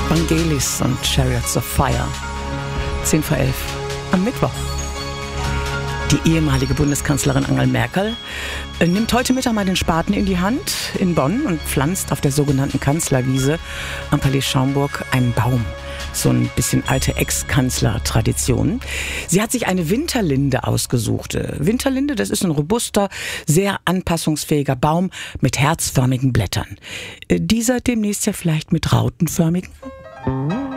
Vangelis und Chariots of Fire. 10 vor 11 am Mittwoch. Die ehemalige Bundeskanzlerin Angela Merkel nimmt heute Mittag mal den Spaten in die Hand in Bonn und pflanzt auf der sogenannten Kanzlerwiese am Palais Schaumburg einen Baum. So ein bisschen alte Ex-Kanzler-Tradition. Sie hat sich eine Winterlinde ausgesucht. Winterlinde, das ist ein robuster, sehr anpassungsfähiger Baum mit herzförmigen Blättern. Dieser demnächst ja vielleicht mit rautenförmigen?